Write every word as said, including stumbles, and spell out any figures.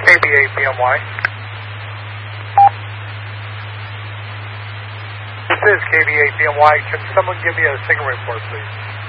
K B eight B M Y. This is K B eight B M Y. Can someone give me a signal report, please?